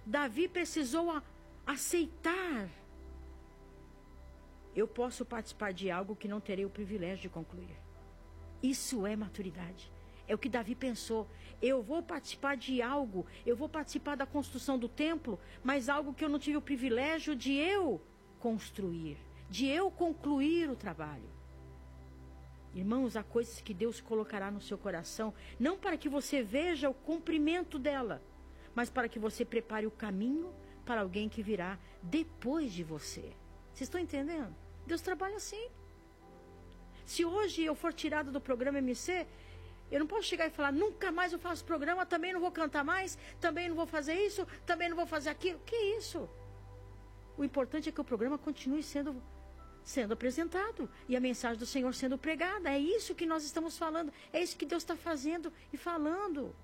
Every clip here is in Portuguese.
Davi precisou aceitar. Eu posso participar de algo que não terei o privilégio de concluir. Isso é maturidade. É o que Davi pensou. Eu vou participar de algo, eu vou participar da construção do templo, mas algo que eu não tive o privilégio de eu construir, de eu concluir o trabalho. Irmãos, há coisas que Deus colocará no seu coração, não para que você veja o cumprimento dela, mas para que você prepare o caminho para alguém que virá depois de você. Vocês estão entendendo? Deus trabalha assim. Se hoje eu for tirado do programa MC, eu não posso chegar e falar, nunca mais eu faço programa, também não vou cantar mais, também não vou fazer isso, também não vou fazer aquilo. Que isso? O importante é que o programa continue sendo apresentado e a mensagem do Senhor sendo pregada. É isso que nós estamos falando. É isso que Deus está fazendo e falando.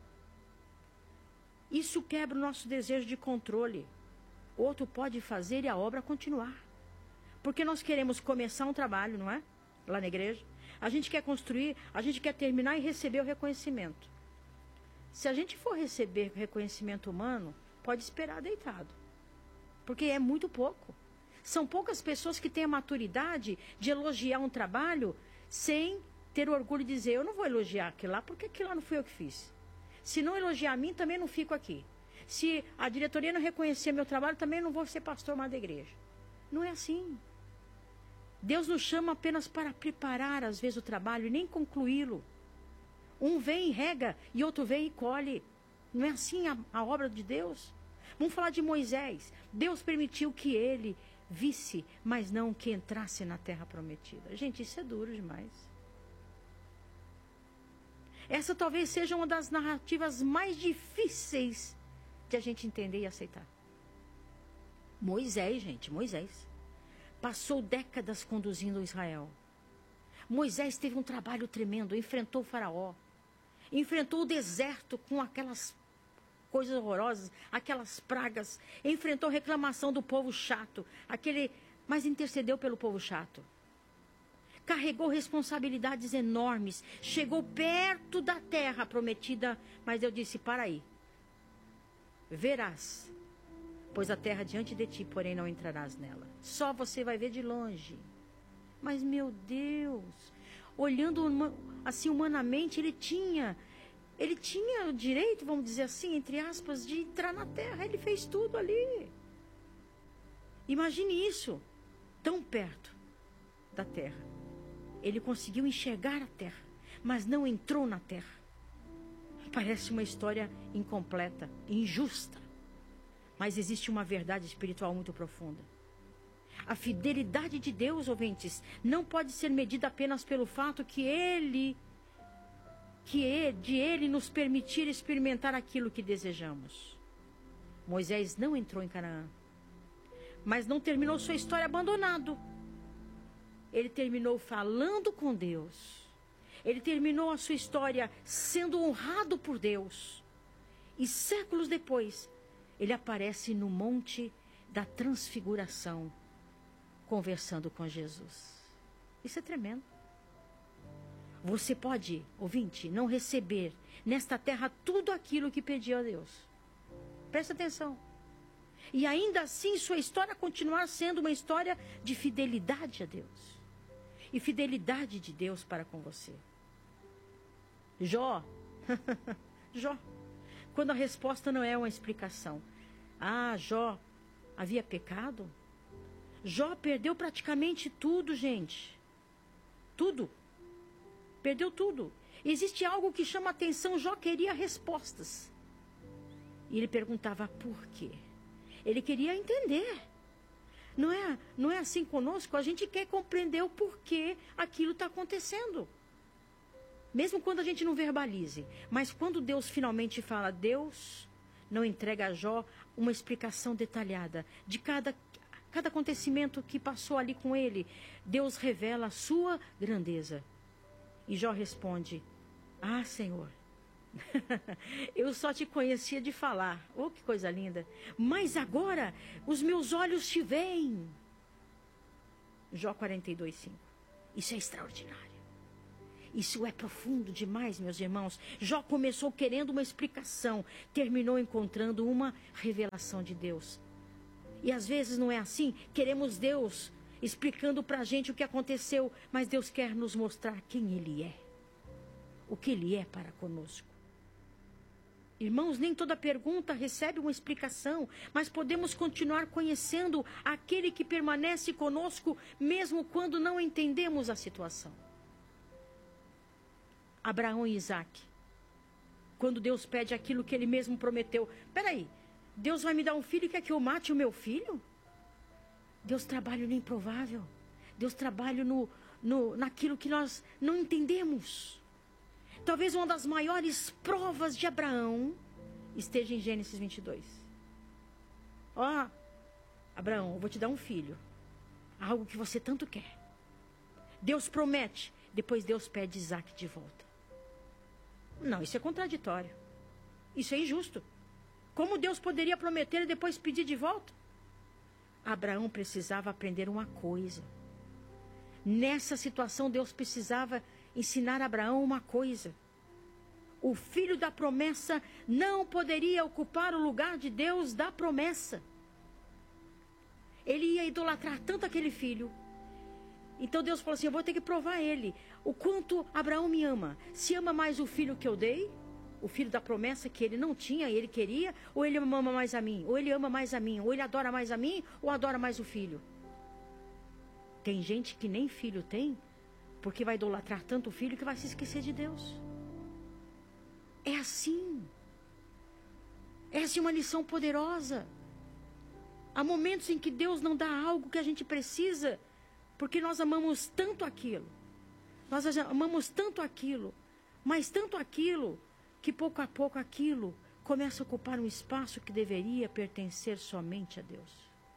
Isso quebra o nosso desejo de controle. Outro pode fazer e a obra continuar. Porque nós queremos começar um trabalho, não é? Lá na igreja. A gente quer construir, a gente quer terminar e receber o reconhecimento. Se a gente for receber reconhecimento humano, pode esperar deitado. Porque é muito pouco. São poucas pessoas que têm a maturidade de elogiar um trabalho sem ter o orgulho de dizer, eu não vou elogiar aquilo lá, porque aquilo lá não fui eu que fiz. Se não elogiar a mim, também não fico aqui. Se a diretoria não reconhecer meu trabalho, também não vou ser pastor mais da igreja. Não é assim. Deus nos chama apenas para preparar, às vezes, o trabalho e nem concluí-lo. Um vem e rega e outro vem e colhe. Não é assim a obra de Deus? Vamos falar de Moisés. Deus permitiu que ele visse, mas não que entrasse na terra prometida. Gente, isso é duro demais. Essa talvez seja uma das narrativas mais difíceis de a gente entender e aceitar. Moisés, gente, Moisés. Passou décadas conduzindo Israel. Moisés teve um trabalho tremendo, enfrentou o faraó. Enfrentou o deserto com aquelas coisas horrorosas, aquelas pragas. Enfrentou reclamação do povo chato, mas intercedeu pelo povo chato. Carregou responsabilidades enormes, chegou perto da terra prometida, mas Deus disse, para aí. Verás, pois a terra diante de ti, porém não entrarás nela. Só você vai ver de longe. Mas, meu Deus, olhando assim humanamente, ele tinha o direito, vamos dizer assim, entre aspas, de entrar na terra. Ele fez tudo ali. Imagine isso, tão perto da terra. Ele conseguiu enxergar a terra, mas não entrou na terra. Parece uma história incompleta, injusta. Mas existe uma verdade espiritual muito profunda. A fidelidade de Deus, ouvintes, não pode ser medida apenas pelo fato de Ele nos permitir experimentar aquilo que desejamos. Moisés não entrou em Canaã, mas não terminou sua história abandonado. Ele terminou falando com Deus. Ele terminou a sua história sendo honrado por Deus. E séculos depois, ele aparece no Monte da Transfiguração, conversando com Jesus. Isso é tremendo. Você pode, ouvinte, não receber nesta terra tudo aquilo que pediu a Deus. Presta atenção. E ainda assim sua história continuar sendo uma história de fidelidade a Deus. E fidelidade de Deus para com você. Jó. Jó. Quando a resposta não é uma explicação. Ah, Jó havia pecado? Jó perdeu praticamente tudo, gente. Tudo. Perdeu tudo. Existe algo que chama atenção. Jó queria respostas. E ele perguntava por quê. Ele queria entender. Não é assim conosco? A gente quer compreender o porquê aquilo está acontecendo. Mesmo quando a gente não verbalize. Mas quando Deus finalmente fala, Deus não entrega a Jó uma explicação detalhada de cada acontecimento que passou ali com ele. Deus revela a sua grandeza. E Jó responde, ah, Senhor, eu só te conhecia de falar. Oh, que coisa linda. Mas agora os meus olhos te veem. Jó 42:5. Isso é extraordinário. Isso é profundo demais, meus irmãos. Jó começou querendo uma explicação, terminou encontrando uma revelação de Deus. E às vezes não é assim. Queremos Deus explicando para a gente o que aconteceu, mas Deus quer nos mostrar quem Ele é, o que Ele é para conosco. Irmãos, nem toda pergunta recebe uma explicação, mas podemos continuar conhecendo aquele que permanece conosco, mesmo quando não entendemos a situação. Abraão e Isaac, quando Deus pede aquilo que Ele mesmo prometeu. Peraí, Deus vai me dar um filho e quer que eu mate o meu filho? Deus trabalha no improvável. Deus trabalha naquilo que nós não entendemos. Talvez uma das maiores provas de Abraão esteja em Gênesis 22. Abraão, eu vou te dar um filho. Algo que você tanto quer. Deus promete, depois Deus pede Isaac de volta. Não, isso é contraditório. Isso é injusto. Como Deus poderia prometer e depois pedir de volta? Abraão precisava aprender uma coisa. Nessa situação, Deus precisava ensinar a Abraão uma coisa. O filho da promessa não poderia ocupar o lugar de Deus da promessa. Ele ia idolatrar tanto aquele filho. Então Deus falou assim, eu vou ter que provar ele. O quanto Abraão me ama. Se ama mais o filho que eu dei, o filho da promessa que ele não tinha e ele queria, ou ele ama mais a mim, ou ele ama mais a mim, ou ele adora mais a mim, ou adora mais o filho. Tem gente que nem filho tem, porque vai idolatrar tanto o filho que vai se esquecer de Deus. É assim. Essa é uma lição poderosa. Há momentos em que Deus não dá algo que a gente precisa, porque nós amamos tanto aquilo. Nós amamos tanto aquilo, mas tanto aquilo, que pouco a pouco aquilo começa a ocupar um espaço que deveria pertencer somente a Deus.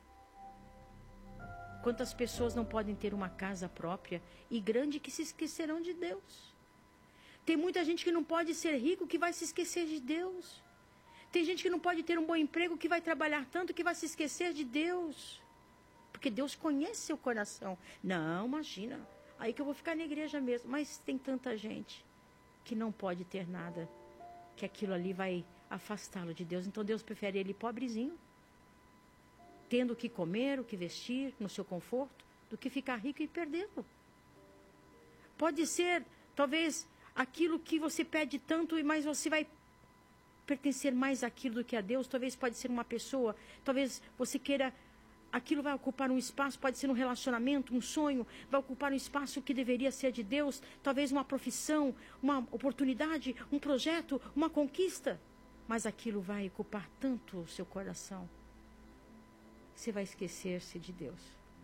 Quantas pessoas não podem ter uma casa própria e grande que se esquecerão de Deus? Tem muita gente que não pode ser rico que vai se esquecer de Deus. Tem gente que não pode ter um bom emprego que vai trabalhar tanto que vai se esquecer de Deus. Porque Deus conhece seu coração. Não, imagina, aí que eu vou ficar na igreja mesmo. Mas tem tanta gente que não pode ter nada, que aquilo ali vai afastá-lo de Deus. Então Deus prefere ele pobrezinho, tendo o que comer, o que vestir, no seu conforto, do que ficar rico e perdê-lo. Pode ser, talvez, aquilo que você pede tanto, mas você vai pertencer mais àquilo do que a Deus. Talvez pode ser uma pessoa, talvez você queira, aquilo vai ocupar um espaço, pode ser um relacionamento, um sonho, vai ocupar um espaço que deveria ser de Deus, talvez uma profissão, uma oportunidade, um projeto, uma conquista, mas aquilo vai ocupar tanto o seu coração, você vai esquecer-se de Deus.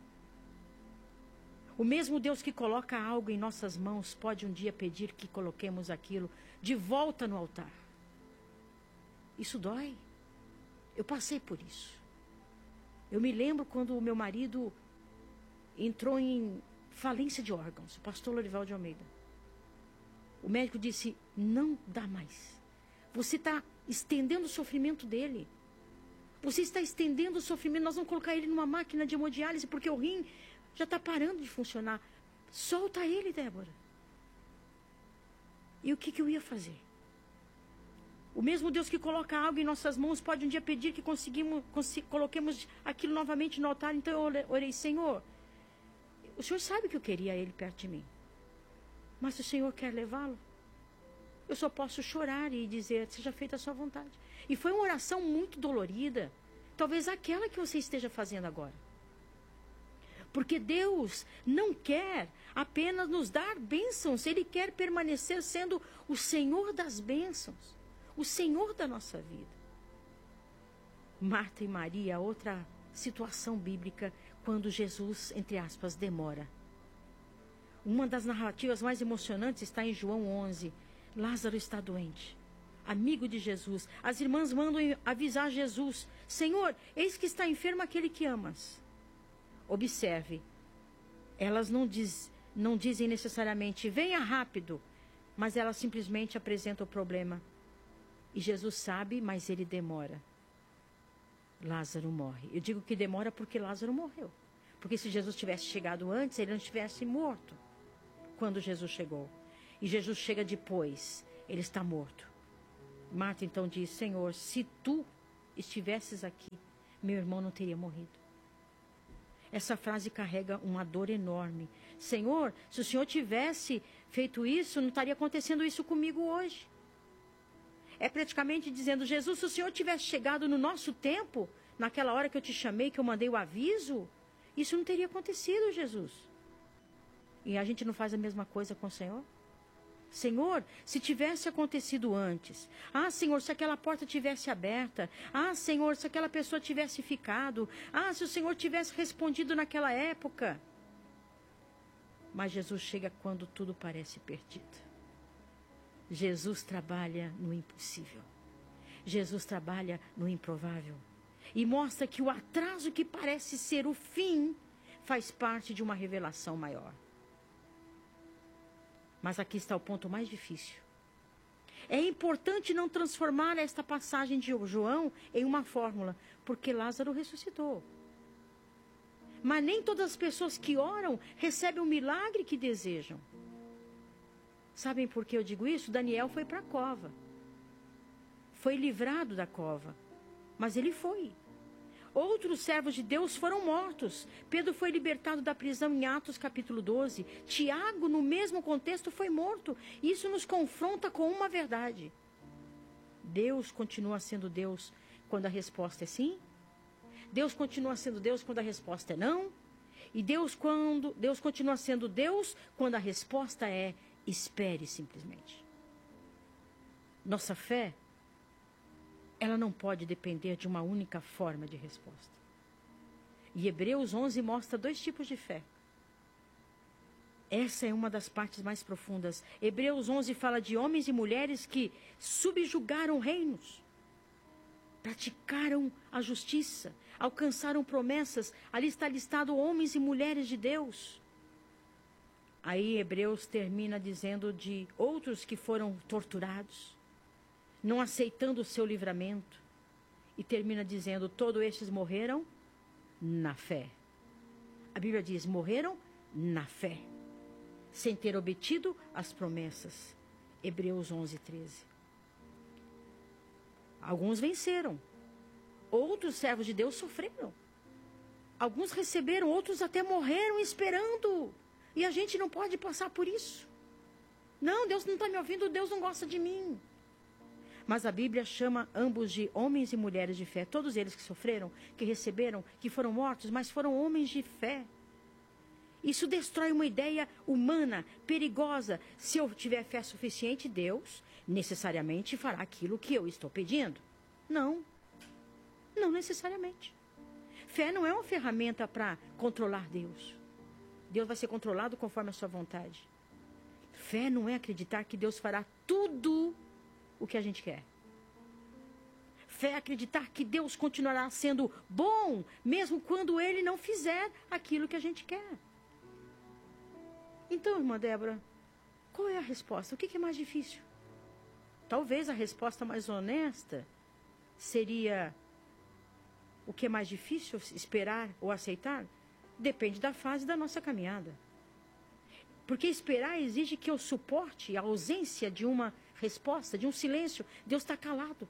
O mesmo Deus que coloca algo em nossas mãos pode um dia pedir que coloquemos aquilo de volta no altar. Isso dói. Eu passei por isso. Eu me lembro quando o meu marido entrou em falência de órgãos, o pastor Lorival de Almeida. O médico disse, não dá mais. Você está estendendo o sofrimento dele. Você está estendendo o sofrimento. Nós vamos colocar ele numa máquina de hemodiálise porque o rim já está parando de funcionar. Solta ele, Débora. E o que eu ia fazer? O mesmo Deus que coloca algo em nossas mãos pode um dia pedir que coloquemos aquilo novamente no altar. Então eu orei, Senhor, o Senhor sabe que eu queria ele perto de mim. Mas se o Senhor quer levá-lo, eu só posso chorar e dizer, seja feita a sua vontade. E foi uma oração muito dolorida. Talvez aquela que você esteja fazendo agora. Porque Deus não quer apenas nos dar bênçãos. Ele quer permanecer sendo o Senhor das bênçãos. O Senhor da nossa vida. Marta e Maria, outra situação bíblica, quando Jesus, entre aspas, demora. Uma das narrativas mais emocionantes está em João 11. Lázaro está doente, amigo de Jesus. As irmãs mandam avisar Jesus. Senhor, eis que está enfermo aquele que amas. Observe, elas não dizem necessariamente, venha rápido, mas elas simplesmente apresentam o problema. E Jesus sabe, mas ele demora. Lázaro morre. Eu digo que demora porque Lázaro morreu. Porque se Jesus tivesse chegado antes, ele não tivesse morto quando Jesus chegou. E Jesus chega depois. Ele está morto. Marta então diz: Senhor, se tu estivesses aqui, meu irmão não teria morrido. Essa frase carrega uma dor enorme. Senhor, se o Senhor tivesse feito isso, não estaria acontecendo isso comigo hoje. É praticamente dizendo: Jesus, se o Senhor tivesse chegado no nosso tempo, naquela hora que eu te chamei, que eu mandei o aviso, isso não teria acontecido, Jesus. E a gente não faz a mesma coisa com o Senhor? Senhor, se tivesse acontecido antes. Ah, Senhor, se aquela porta tivesse aberta. Ah, Senhor, se aquela pessoa tivesse ficado. Ah, se o Senhor tivesse respondido naquela época. Mas Jesus chega quando tudo parece perdido. Jesus trabalha no impossível. Jesus trabalha no improvável. E mostra que o atraso que parece ser o fim faz parte de uma revelação maior. Mas aqui está o ponto mais difícil. É importante não transformar esta passagem de João em uma fórmula, porque Lázaro ressuscitou. Mas nem todas as pessoas que oram recebem o milagre que desejam. Sabem por que eu digo isso? Daniel foi para a cova. Foi livrado da cova. Mas ele foi. Outros servos de Deus foram mortos. Pedro foi libertado da prisão em Atos capítulo 12. Tiago, no mesmo contexto, foi morto. Isso nos confronta com uma verdade. Deus continua sendo Deus quando a resposta é sim. Deus continua sendo Deus quando a resposta é não. E Deus continua sendo Deus quando a resposta é espere simplesmente. Nossa fé, ela não pode depender de uma única forma de resposta. E Hebreus 11 mostra 2 tipos de fé. Essa é uma das partes mais profundas. Hebreus 11 fala de homens e mulheres que subjugaram reinos, praticaram a justiça, alcançaram promessas. Ali está listado homens e mulheres de Deus. Aí Hebreus termina dizendo de outros que foram torturados, não aceitando o seu livramento. E termina dizendo: todos estes morreram na fé. A Bíblia diz: morreram na fé, sem ter obtido as promessas. Hebreus 11, 13. Alguns venceram. Outros servos de Deus sofreram. Alguns receberam, outros até morreram esperando. E a gente não pode passar por isso. Não, Deus não está me ouvindo, Deus não gosta de mim. Mas a Bíblia chama ambos de homens e mulheres de fé. Todos eles que sofreram, que receberam, que foram mortos, mas foram homens de fé. Isso destrói uma ideia humana, perigosa. Se eu tiver fé suficiente, Deus necessariamente fará aquilo que eu estou pedindo. Não. Não necessariamente. Fé não é uma ferramenta para controlar Deus. Deus vai ser controlado conforme a sua vontade. Fé não é acreditar que Deus fará tudo o que a gente quer. Fé é acreditar que Deus continuará sendo bom, mesmo quando Ele não fizer aquilo que a gente quer. Então, irmã Débora, qual é a resposta? O que é mais difícil? Talvez a resposta mais honesta seria: o que é mais difícil, esperar ou aceitar? Depende da fase da nossa caminhada. Porque esperar exige que eu suporte a ausência de uma resposta, de um silêncio. Deus está calado.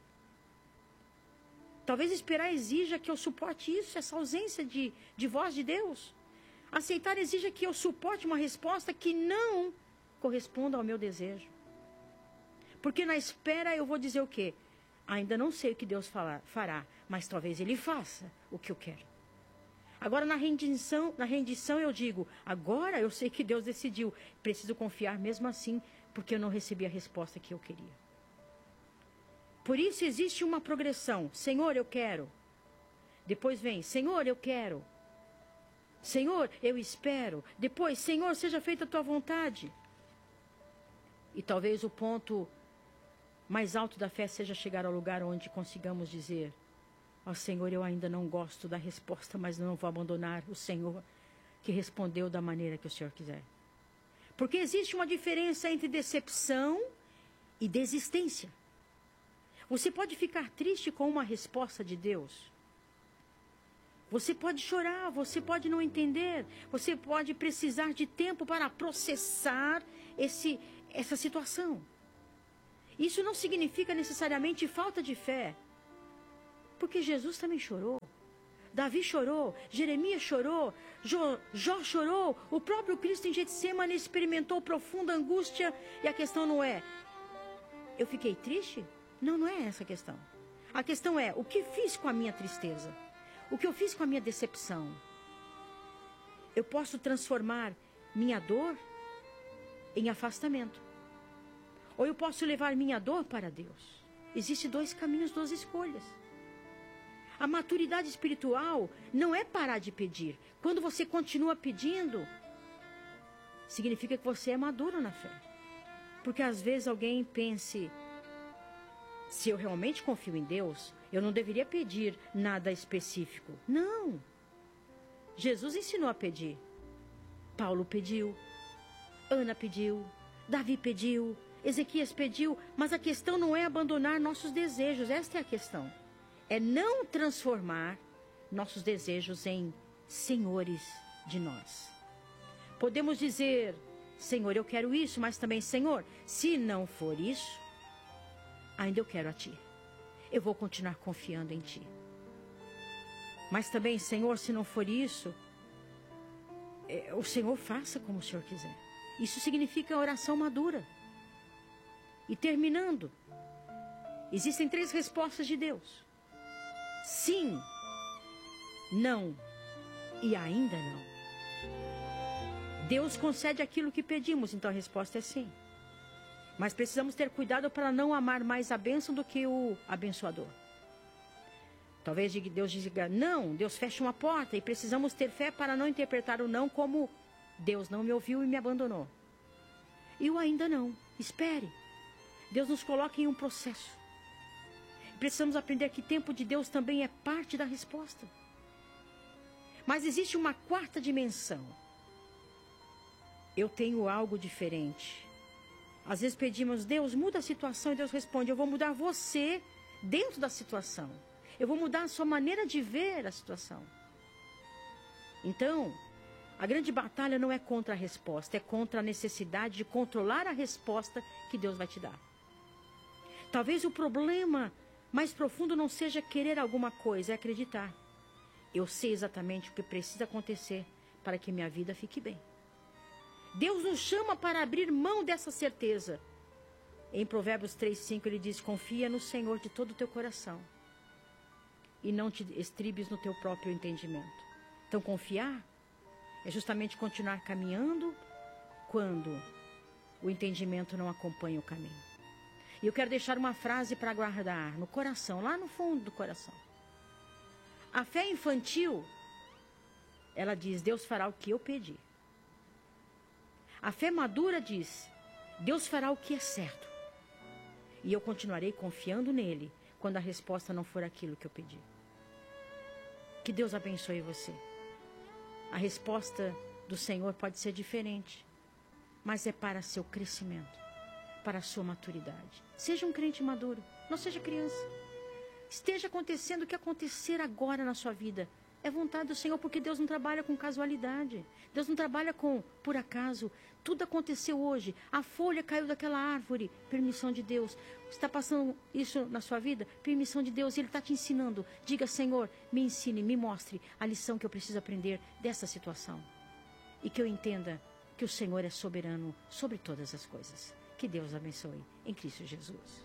Talvez esperar exija que eu suporte isso, essa ausência de voz de Deus. Aceitar exija que eu suporte uma resposta que não corresponda ao meu desejo. Porque na espera eu vou dizer o quê? Ainda não sei o que Deus fará, mas talvez Ele faça o que eu quero. Agora na rendição eu digo: agora eu sei que Deus decidiu, preciso confiar mesmo assim, porque eu não recebi a resposta que eu queria. Por isso existe uma progressão. Senhor, eu quero. Depois vem: Senhor, eu quero. Senhor, eu espero. Depois: Senhor, seja feita a tua vontade. E talvez o ponto mais alto da fé seja chegar ao lugar onde consigamos dizer: ó Senhor, eu ainda não gosto da resposta, mas não vou abandonar o Senhor que respondeu da maneira que o Senhor quiser. Porque existe uma diferença entre decepção e desistência. Você pode ficar triste com uma resposta de Deus. Você pode chorar, você pode não entender, você pode precisar de tempo para processar essa situação. Isso não significa necessariamente falta de fé, porque Jesus também chorou. Davi chorou, Jeremias chorou, Jó chorou, o próprio Cristo em Getsemane experimentou profunda angústia. E a questão não é, eu fiquei triste? Não é essa a questão. A questão é, o que fiz com a minha tristeza? O que eu fiz com a minha decepção? Eu posso transformar minha dor em afastamento. Ou eu posso levar minha dor para Deus. Existem 2 caminhos, 2 escolhas. A maturidade espiritual não é parar de pedir. Quando você continua pedindo, significa que você é maduro na fé. Porque às vezes alguém pense, se eu realmente confio em Deus, eu não deveria pedir nada específico. Não. Jesus ensinou a pedir. Paulo pediu, Ana pediu, Davi pediu, Ezequias pediu, mas a questão não é abandonar nossos desejos, esta é a questão. É não transformar nossos desejos em senhores de nós. Podemos dizer, Senhor, eu quero isso, mas também, Senhor, se não for isso, ainda eu quero a Ti. Eu vou continuar confiando em Ti. Mas também, Senhor, se não for isso, o Senhor faça como o Senhor quiser. Isso significa oração madura. E terminando, existem 3 respostas de Deus. Sim, não e ainda não. Deus concede aquilo que pedimos, então a resposta é sim. Mas precisamos ter cuidado para não amar mais a bênção do que o abençoador. Talvez Deus diga não, Deus fecha uma porta e precisamos ter fé para não interpretar o não como Deus não me ouviu e me abandonou. E o ainda não, espere. Deus nos coloca em um processo. Precisamos aprender que o tempo de Deus também é parte da resposta. Mas existe uma 4ª dimensão. Eu tenho algo diferente. Às vezes pedimos, Deus, muda a situação, e Deus responde, eu vou mudar você dentro da situação. Eu vou mudar a sua maneira de ver a situação. Então, a grande batalha não é contra a resposta, é contra a necessidade de controlar a resposta que Deus vai te dar. Talvez o problema mais profundo não seja querer alguma coisa, é acreditar. Eu sei exatamente o que precisa acontecer para que minha vida fique bem. Deus nos chama para abrir mão dessa certeza. Em Provérbios 3:5 ele diz, confia no Senhor de todo o teu coração e não te estribes no teu próprio entendimento. Então confiar é justamente continuar caminhando quando o entendimento não acompanha o caminho. E eu quero deixar uma frase para guardar no coração, lá no fundo do coração. A fé infantil, ela diz, Deus fará o que eu pedi. A fé madura diz, Deus fará o que é certo. E eu continuarei confiando nele quando a resposta não for aquilo que eu pedi. Que Deus abençoe você. A resposta do Senhor pode ser diferente, mas é para seu crescimento, para a sua maturidade. Seja um crente maduro, não seja criança. Esteja acontecendo o que acontecer agora na sua vida. É vontade do Senhor, porque Deus não trabalha com casualidade. Deus não trabalha com por acaso. Tudo aconteceu hoje. A folha caiu daquela árvore. Permissão de Deus. Está passando isso na sua vida? Permissão de Deus. Ele está te ensinando. Diga, Senhor, me ensine, me mostre a lição que eu preciso aprender dessa situação. E que eu entenda que o Senhor é soberano sobre todas as coisas. Que Deus abençoe em Cristo Jesus.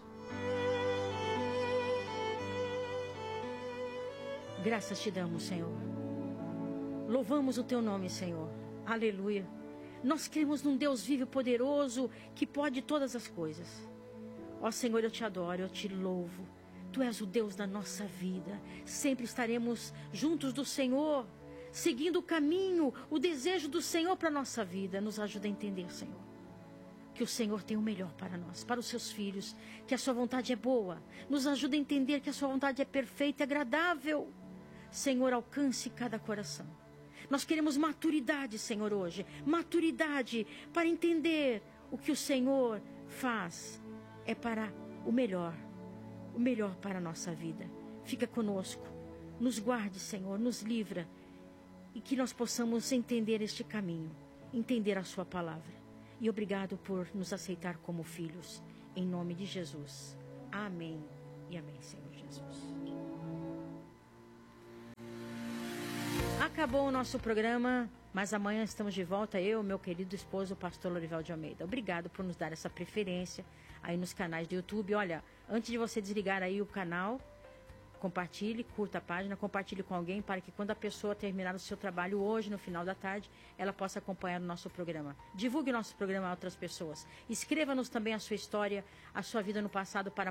Graças te damos, Senhor. Louvamos o teu nome, Senhor. Aleluia. Nós cremos num Deus vivo e poderoso que pode todas as coisas. Ó Senhor, eu te adoro, eu te louvo. Tu és o Deus da nossa vida. Sempre estaremos juntos do Senhor, seguindo o caminho, o desejo do Senhor para a nossa vida. Nos ajuda a entender, Senhor, que o Senhor tem o melhor para nós, para os seus filhos, que a sua vontade é boa. Nos ajuda a entender que a sua vontade é perfeita e agradável. Senhor, alcance cada coração. Nós queremos maturidade, Senhor, hoje. Maturidade para entender o que o Senhor faz é para o melhor para a nossa vida. Fica conosco, nos guarde, Senhor, nos livra e que nós possamos entender este caminho, entender a sua palavra. e obrigado por nos aceitar como filhos. Em nome de Jesus. Amém e amém, Senhor Jesus. Acabou o nosso programa, mas amanhã estamos de volta, eu e meu querido esposo, o pastor Lorival de Almeida. Obrigado por nos dar essa preferência aí nos canais do YouTube. Olha, antes de você desligar aí o canal, compartilhe, curta a página, compartilhe com alguém para que quando a pessoa terminar o seu trabalho hoje, no final da tarde, ela possa acompanhar o nosso programa. Divulgue o nosso programa a outras pessoas. Escreva-nos também a sua história, a sua vida no passado para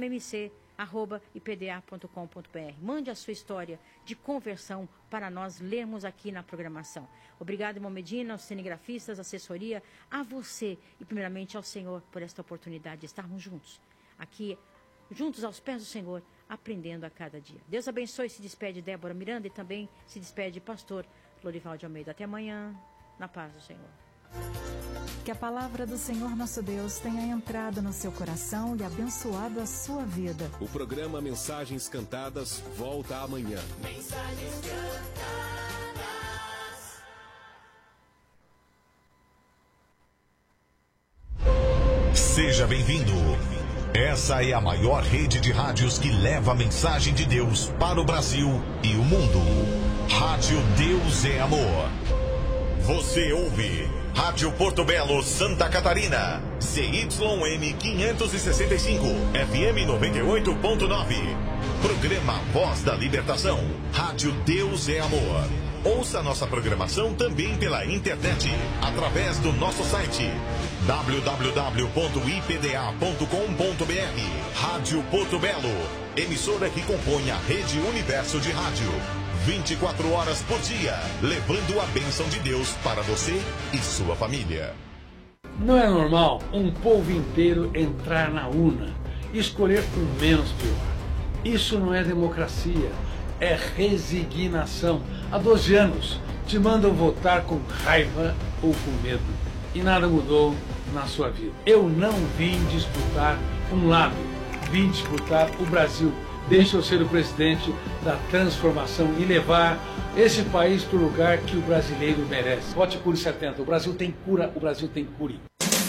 programamc@ipda.com.br. Mande a sua história de conversão para nós lermos aqui na programação. Obrigado, irmão Medina, aos cinegrafistas, assessoria, a você e primeiramente ao Senhor por esta oportunidade de estarmos juntos, aqui, juntos aos pés do Senhor, aprendendo a cada dia. Deus abençoe, se despede Débora Miranda e também se despede pastor Lorival de Almeida. Até amanhã, na paz do Senhor. Que a palavra do Senhor nosso Deus tenha entrado no seu coração e abençoado a sua vida. O programa Mensagens Cantadas volta amanhã. Mensagens Cantadas. Seja bem-vindo. Essa é a maior rede de rádios que leva a mensagem de Deus para o Brasil e o mundo. Rádio Deus é Amor. Você ouve Rádio Porto Belo, Santa Catarina. CYM 565, FM 98.9. Programa Voz da Libertação. Rádio Deus é Amor. Ouça nossa programação também pela internet, através do nosso site www.ipda.com.br. Rádio Porto Belo, emissora que compõe a Rede Universo de Rádio. 24 horas por dia, levando a bênção de Deus para você e sua família. Não é normal um povo inteiro entrar na urna e escolher o menos pior. Isso não é democracia, é resignação. Há 12 anos te mandam votar com raiva ou com medo e nada mudou na sua vida. Eu não vim disputar um lado, vim disputar o Brasil. Deixa eu ser o presidente da transformação e levar esse país para o lugar que o brasileiro merece. Vote Cure 70. O Brasil tem cura, o Brasil tem cure.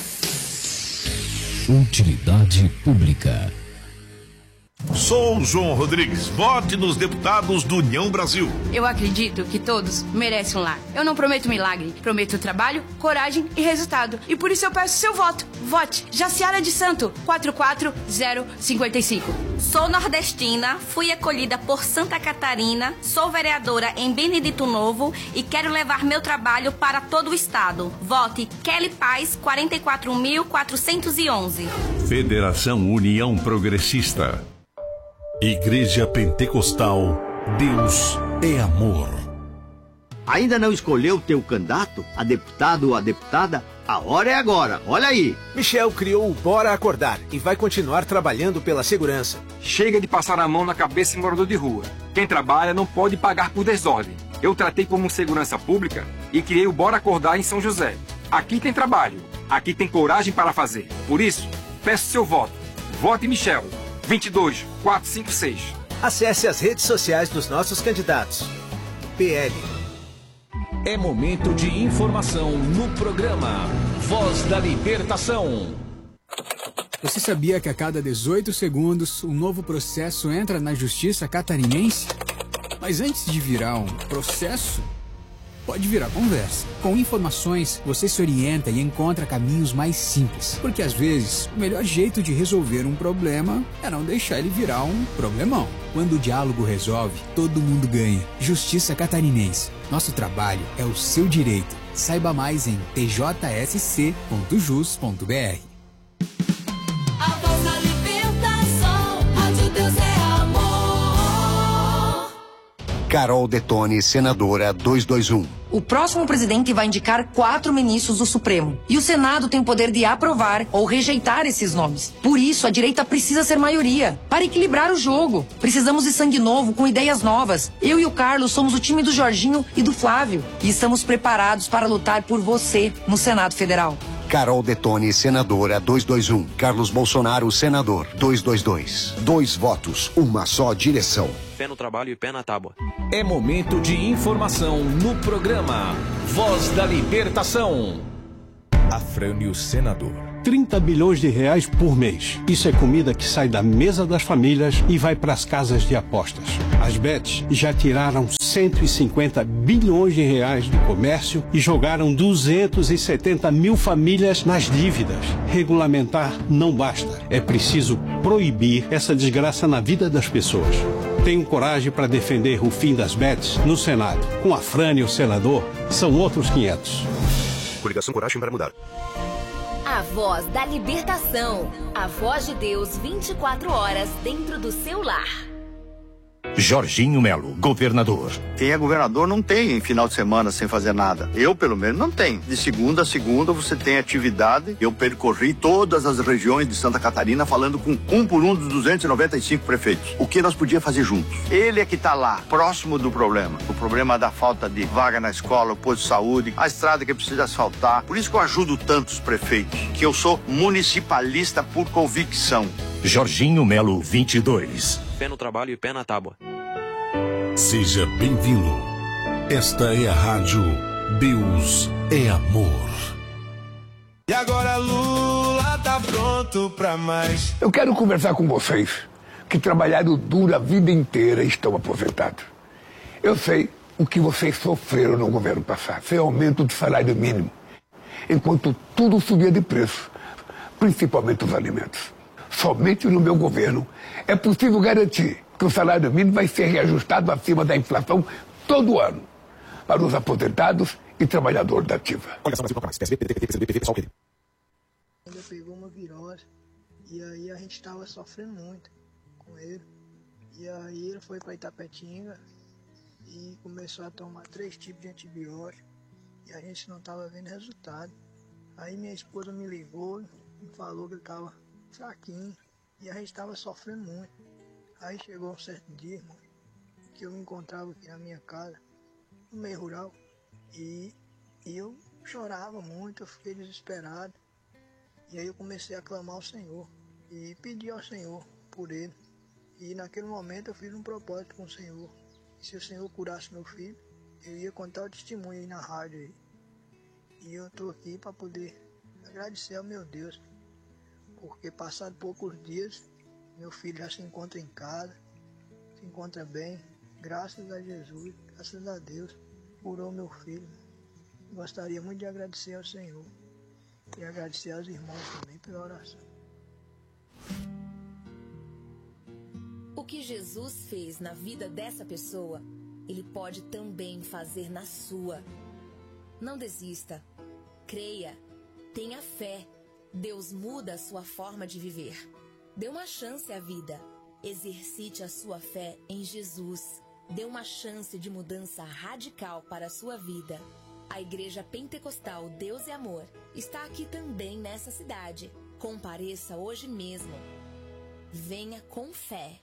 Utilidade pública. Sou João Rodrigues. Vote nos deputados do União Brasil. Eu acredito que todos merecem um lar. Eu não prometo milagre, prometo trabalho, coragem e resultado. E por isso eu peço seu voto. Vote Jaciara de Santo, 44055. Sou nordestina, fui acolhida por Santa Catarina, sou vereadora em Benedito Novo e quero levar meu trabalho para todo o estado. Vote Kelly Paz, 44.411. Federação União Progressista. Igreja Pentecostal, Deus é Amor. Ainda não escolheu teu candidato, a deputado ou a deputada? A hora é agora, olha aí. Michel criou o Bora Acordar e vai continuar trabalhando pela segurança. Chega de passar a mão na cabeça de morador de rua. Quem trabalha não pode pagar por desordem. Eu tratei como segurança pública e criei o Bora Acordar em São José. Aqui tem trabalho, aqui tem coragem para fazer. Por isso, peço seu voto. Vote Michel. 22456. Acesse as redes sociais dos nossos candidatos. PL. É momento de informação no programa Voz da Libertação. Você sabia que a cada 18 segundos um novo processo entra na justiça catarinense? Mas antes de virar um processo, pode virar conversa. Com informações, você se orienta e encontra caminhos mais simples. Porque às vezes, o melhor jeito de resolver um problema é não deixar ele virar um problemão. Quando o diálogo resolve, todo mundo ganha. Justiça Catarinense. Nosso trabalho é o seu direito. Saiba mais em tjsc.jus.br. A voz da libertação, Rádio Deus é amor. Carol Detone, senadora 221. O próximo presidente vai indicar 4 ministros do Supremo. E o Senado tem o poder de aprovar ou rejeitar esses nomes. Por isso, a direita precisa ser maioria. Para equilibrar o jogo. Precisamos de sangue novo, com ideias novas. Eu e o Carlos somos o time do Jorginho e do Flávio. E estamos preparados para lutar por você no Senado Federal. Carol Detone, senadora 221. Carlos Bolsonaro, senador 222. 2 votos, uma só direção. Pé no trabalho e pé na tábua. É momento de informação no programa Voz da Libertação. Afrânio Senador. 30 bilhões de reais por mês. Isso é comida que sai da mesa das famílias e vai para as casas de apostas. As bets já tiraram 150 bilhões de reais do comércio e jogaram 270 mil famílias nas dívidas. Regulamentar não basta. É preciso proibir essa desgraça na vida das pessoas. Tenho coragem para defender o fim das bets no Senado. Com Afrânio Senador, são outros 500. Coligação Coragem para Mudar. A voz da libertação. A voz de Deus 24 horas dentro do seu lar. Jorginho Melo, governador. Quem é governador não tem final de semana sem fazer nada. Eu, pelo menos, não tenho. De segunda a segunda você tem atividade. Eu percorri todas as regiões de Santa Catarina falando com um por um dos 295 prefeitos. O que nós podíamos fazer juntos? Ele é que está lá, próximo do problema. O problema da falta de vaga na escola, o posto de saúde, a estrada que precisa asfaltar. Por isso que eu ajudo tantos prefeitos, que eu sou municipalista por convicção. Jorginho Melo, 22. Pé no trabalho e pé na tábua. Seja bem-vindo. Esta é a rádio Deus é Amor. E agora Lula tá pronto pra mais. Eu quero conversar com vocês que trabalharam duro a vida inteira e estão aposentados. Eu sei o que vocês sofreram no governo passado, sem aumento do salário mínimo, enquanto tudo subia de preço, principalmente os alimentos. Somente no meu governo é possível garantir que o salário mínimo vai ser reajustado acima da inflação todo ano para os aposentados e trabalhadores da ativa. Ainda pegou uma virose e aí a gente estava sofrendo muito com ele. E aí ele foi para Itapetinga e começou a tomar 3 tipos de antibiótico e a gente não estava vendo resultado. Aí minha esposa me ligou e falou que ele estava fraquinho e a gente estava sofrendo muito. Aí chegou um certo dia, irmão, que eu me encontrava aqui na minha casa, no meio rural, e eu chorava muito, eu fiquei desesperado. E aí eu comecei a clamar ao Senhor e pedi ao Senhor por ele. E naquele momento eu fiz um propósito com o Senhor. E se o Senhor curasse meu filho, eu ia contar o testemunho aí na rádio aí. E eu estou aqui para poder agradecer ao meu Deus, porque passado poucos dias, meu filho já se encontra em casa, se encontra bem, graças a Jesus, graças a Deus, curou meu filho. Gostaria muito de agradecer ao Senhor e agradecer aos irmãos também pela oração. O que Jesus fez na vida dessa pessoa, Ele pode também fazer na sua. Não desista, creia, tenha fé. Deus muda a sua forma de viver. Dê uma chance à vida. Exercite a sua fé em Jesus. Dê uma chance de mudança radical para a sua vida. A Igreja Pentecostal Deus é Amor está aqui também nessa cidade. Compareça hoje mesmo. Venha com fé.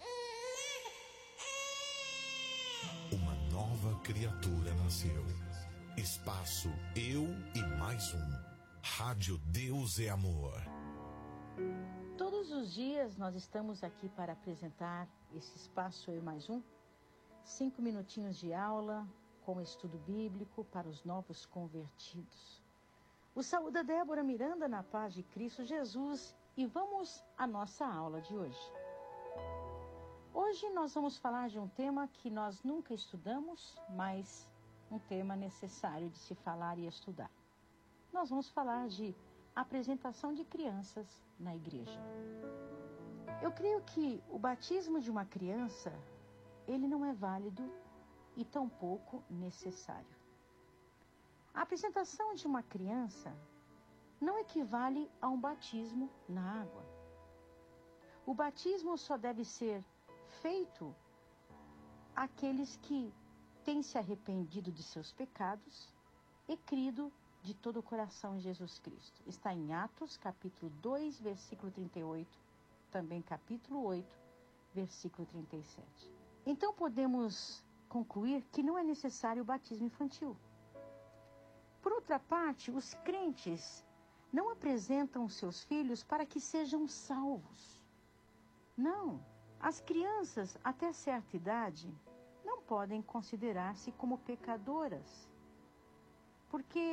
Uma nova criatura nasceu. Espaço Eu e Mais Um. Rádio Deus é Amor. Todos os dias nós estamos aqui para apresentar esse espaço Eu e Mais Um. 5 minutinhos de aula com estudo bíblico para os novos convertidos. O saúde Débora Miranda na paz de Cristo Jesus e vamos à nossa aula de hoje. Hoje nós vamos falar de um tema que nós nunca estudamos, mas um tema necessário de se falar e estudar. Nós vamos falar de apresentação de crianças na igreja. Eu creio que o batismo de uma criança, ele não é válido e tampouco necessário. A apresentação de uma criança não equivale a um batismo na água. O batismo só deve ser feito àqueles que têm se arrependido de seus pecados e crido de todo o coração em Jesus Cristo. Está em Atos, capítulo 2, versículo 38, também capítulo 8, versículo 37. Então podemos concluir que não é necessário o batismo infantil. Por outra parte, os crentes não apresentam seus filhos para que sejam salvos. Não, as crianças até certa idade não podem considerar-se como pecadoras, porque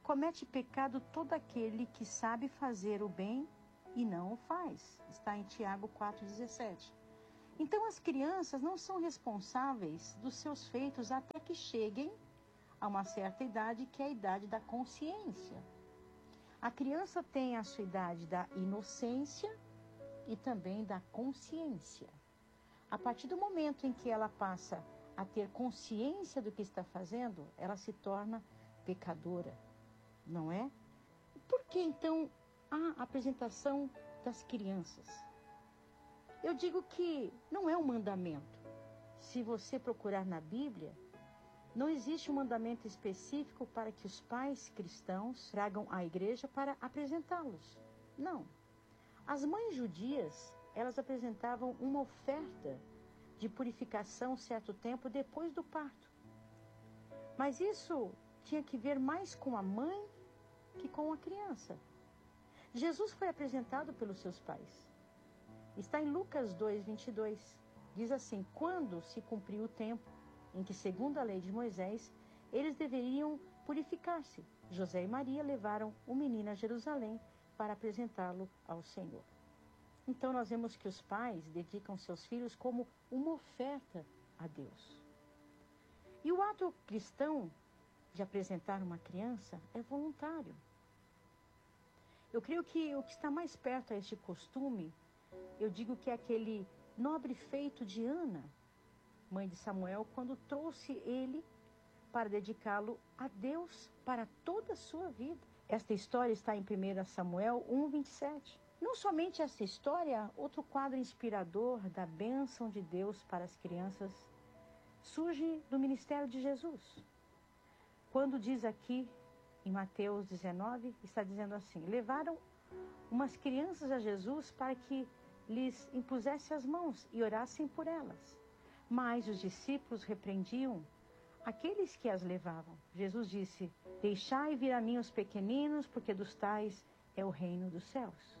comete pecado todo aquele que sabe fazer o bem e não o faz. Está em Tiago 4,17. Então as crianças não são responsáveis dos seus feitos até que cheguem a uma certa idade, que é a idade da consciência. A criança tem a sua idade da inocência e também da consciência. A partir do momento em que ela passa a ter consciência do que está fazendo, ela se torna pecadora, não é? Por que então a apresentação das crianças? Eu digo que não é um mandamento. Se você procurar na Bíblia, não existe um mandamento específico para que os pais cristãos tragam à igreja para apresentá-los. Não. As mães judias, elas apresentavam uma oferta de purificação certo tempo depois do parto. Mas isso tinha que ver mais com a mãe que com a criança. Jesus foi apresentado pelos seus pais. Está em Lucas 2:22. Diz assim: quando se cumpriu o tempo em que, segundo a lei de Moisés, eles deveriam purificar-se, José e Maria levaram o menino a Jerusalém para apresentá-lo ao Senhor. Então nós vemos que os pais dedicam seus filhos como uma oferta a Deus. E o ato cristão de apresentar uma criança é voluntário. Eu creio que o que está mais perto a este costume, eu digo que é aquele nobre feito de Ana, mãe de Samuel, quando trouxe ele para dedicá-lo a Deus para toda a sua vida. Esta história está em 1 Samuel 1:27. Não somente essa história, outro quadro inspirador da bênção de Deus para as crianças surge do ministério de Jesus. Quando diz aqui, em Mateus 19, está dizendo assim: levaram umas crianças a Jesus para que lhes impusesse as mãos e orassem por elas. Mas os discípulos repreendiam aqueles que as levavam. Jesus disse: deixai vir a mim os pequeninos, porque dos tais é o reino dos céus.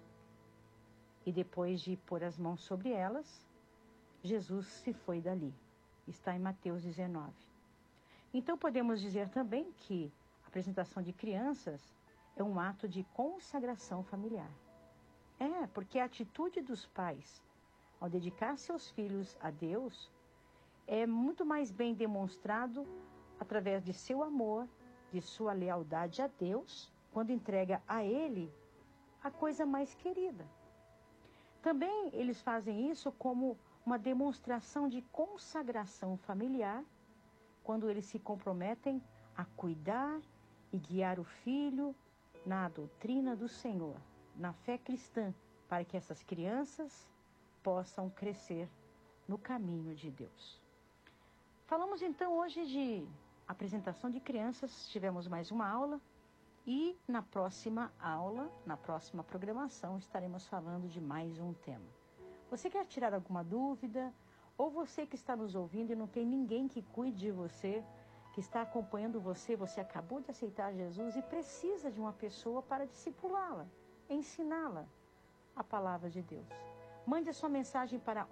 E depois de pôr as mãos sobre elas, Jesus se foi dali. Está em Mateus 19. Então podemos dizer também que a apresentação de crianças é um ato de consagração familiar. Porque a atitude dos pais ao dedicar seus filhos a Deus é muito mais bem demonstrado através de seu amor, de sua lealdade a Deus, quando entrega a Ele a coisa mais querida. Também eles fazem isso como uma demonstração de consagração familiar, quando eles se comprometem a cuidar e guiar o filho na doutrina do Senhor, na fé cristã, para que essas crianças possam crescer no caminho de Deus. Falamos então hoje de apresentação de crianças, tivemos mais uma aula e na próxima aula, na próxima programação, estaremos falando de mais um tema. Você quer tirar alguma dúvida? Ou você que está nos ouvindo e não tem ninguém que cuide de você, que está acompanhando você, você acabou de aceitar Jesus e precisa de uma pessoa para discipulá-la, ensiná-la a palavra de Deus. Mande a sua mensagem para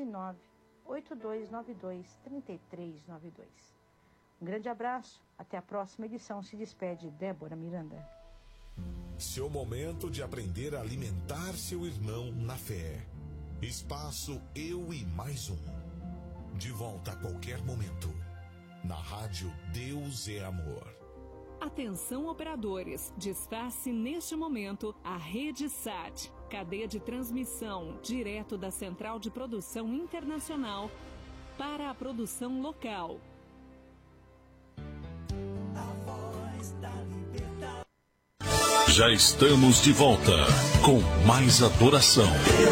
119-8292-3392. Um grande abraço, até a próxima edição. Se despede Débora Miranda. Seu momento de aprender a alimentar seu irmão na fé. Espaço Eu e Mais Um. De volta a qualquer momento. Na rádio Deus é Amor. Atenção operadores, despace neste momento a Rede SAT, cadeia de transmissão direto da Central de Produção Internacional para a produção local. Já estamos de volta com mais adoração.